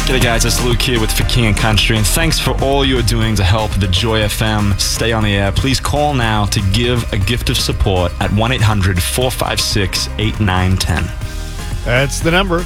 G'day guys, it's Luke here with For King and Country, and thanks for all you're doing to help the Joy FM stay on the air. Please call now to give a gift of support at 1-800-456-8910. That's the number,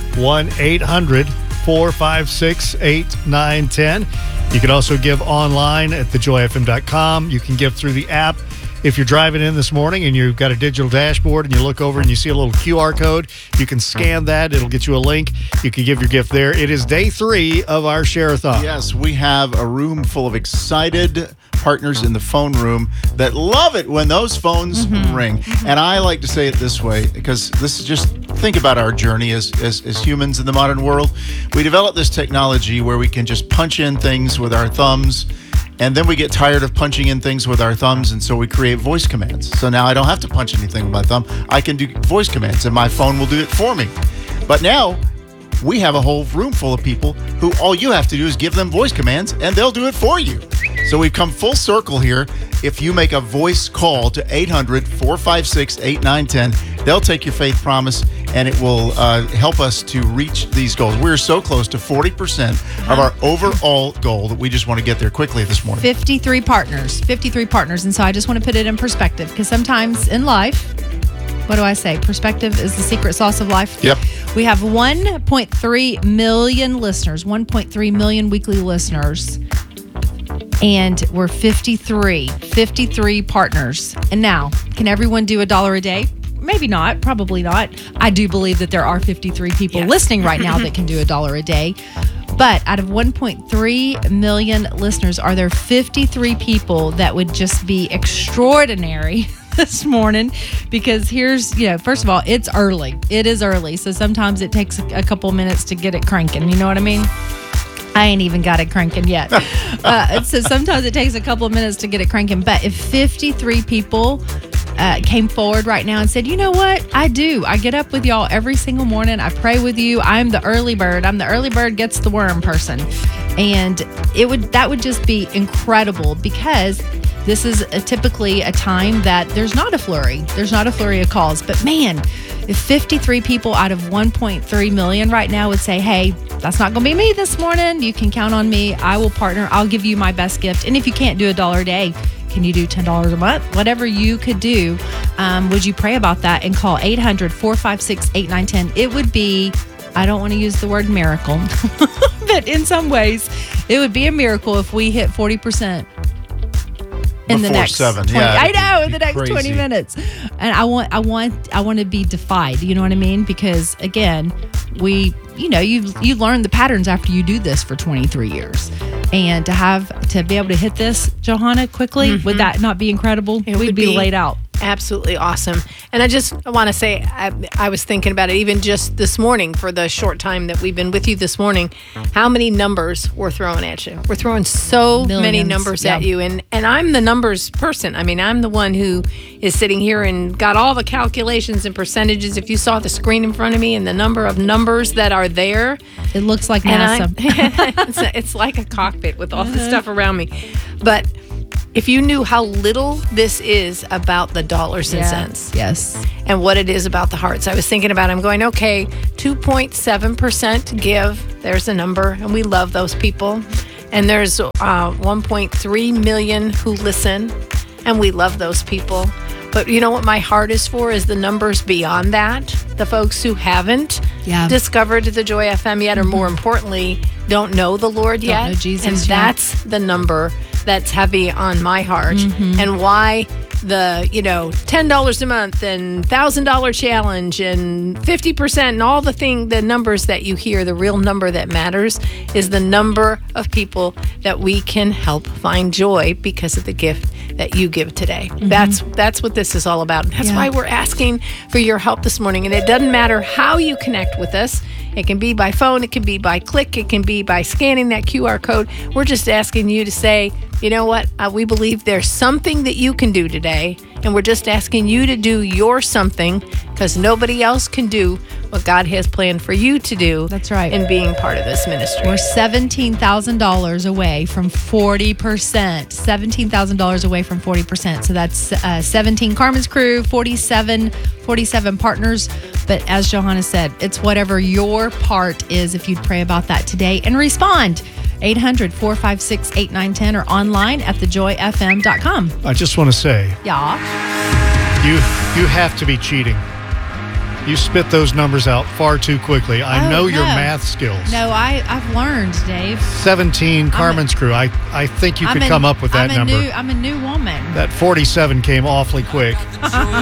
1-800-456-8910. You can also give online at thejoyfm.com. You can give through the app. If you're driving in this morning and you've got a digital dashboard and you look over and you see a little QR code, you can scan that. It'll get you a link. You can give your gift there. It is day 3 of our Share-a-thon. Yes, we have a room full of excited partners in the phone room that love it when those phones ring. And I like to say it this way, because this is just, think about our journey as humans in the modern world. We developed this technology where we can just punch in things with our thumbs, and then we get tired of punching in things with our thumbs, and so we create voice commands. So now I don't have to punch anything with my thumb. I can do voice commands, and my phone will do it for me. But now we have a whole room full of people who all you have to do is give them voice commands, and they'll do it for you. So we've come full circle here. If you make a voice call to 800-456-8910, they'll take your faith promise, and it will help us to reach these goals. We're so close to 40% of our overall goal that we just want to get there quickly this morning. 53 partners. And so I just want to put it in perspective, because sometimes in life, what do I say? Perspective is the secret sauce of life. Yep. We have 1.3 million listeners, 1.3 million weekly listeners. And we're 53 partners. And now, can everyone do $1 a day? Maybe not, probably not. I do believe that there are 53 people listening right now that can do $1 a day. But out of 1.3 million listeners, are there 53 people that would just be extraordinary this morning? Because here's, first of all, it's early. It is early. So sometimes it takes a couple minutes to get it cranking. You know what I mean? I ain't even got it cranking yet. So sometimes it takes a couple of minutes to get it cranking. But if 53 people came forward right now and said, you know what? I do. I get up with y'all every single morning. I pray with you. I'm the early bird. I'm the early bird gets the worm person. And that would just be incredible, because this is typically a time that there's not a flurry. There's not a flurry of calls. But man, if 53 people out of 1.3 million right now would say, hey, that's not going to be me this morning. You can count on me. I will partner. I'll give you my best gift. And if you can't do $1 a day, can you do $10 a month? Whatever you could do, would you pray about that and call 800-456-8910? It would be, I don't want to use the word miracle, but in some ways, it would be a miracle if we hit 40%. In the next 20, I know, in the next crazy. 20 minutes. And I want to be defied, you know what I mean? Because again, you learn the patterns after you do this for 23 years. And to be able to hit this, Johanna, quickly, would that not be incredible? We'd be laid out. Absolutely awesome. And I just want to say, I was thinking about it even just this morning, for the short time that we've been with you this morning, how many numbers we're throwing at you. We're throwing so many numbers at you. And I'm the numbers person. I mean, I'm the one who is sitting here and got all the calculations and percentages. If you saw the screen in front of me and the number of numbers that are there. It looks like NASA. It's like a cockpit with all the stuff around me. But if you knew how little this is about the dollars and cents. Yes. And what it is about the hearts. I was thinking about, I'm going, okay, 2.7% give. There's a number. And we love those people. And there's 1.3 million who listen. And we love those people. But you know what my heart is for is the numbers beyond that. The folks who haven't discovered the Joy FM yet, or more importantly, don't know the Lord yet. Don't know Jesus and that's the number that's heavy on my heart. And why the, $10 a month and $1,000 challenge and 50% and all the numbers that you hear, the real number that matters is the number of people that we can help find joy because of the gift that you give today. That's what this is all about. That's why we're asking for your help this morning. And it doesn't matter how you connect with us. It can be by phone, it can be by click, it can be by scanning that QR code. We're just asking you to say, you know what? We believe there's something that you can do today, And we're just asking you to do your something because nobody else can do what God has planned for you to do. That's right. In being part of this ministry. We're $17,000 away from 40%. $17,000 away from 40%. So that's 17 Carmen's crew, 47 partners. But as Johanna said, it's whatever your part is if you'd pray about that today and respond. 800-456-8910 or online at thejoyfm.com. I just want to say, Yeah. you have to be cheating. You spit those numbers out far too quickly. I Oh, know your no. math skills. No, I've learned, Dave. 17 Carmen's crew. I think you could come up with that number. I'm a new woman. That 47 came awfully quick.